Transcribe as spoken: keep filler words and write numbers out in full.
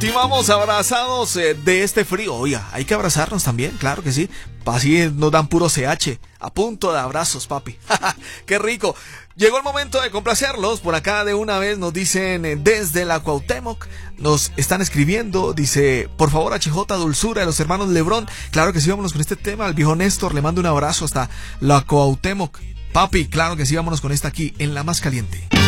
Continuamos abrazados eh, de este frío. Oiga, hay que abrazarnos también, claro que sí. Así nos dan puro C H. A punto de abrazos, papi. ¡Qué rico! Llegó el momento de complacerlos. Por acá de una vez nos dicen eh, desde la Cuauhtémoc. Nos están escribiendo. Dice, por favor, H J Dulzura de los hermanos Lebrón. Claro que sí, vámonos con este tema. Al viejo Néstor le mando un abrazo hasta la Cuauhtémoc. Papi, claro que sí, vámonos con esta aquí en La Más Caliente.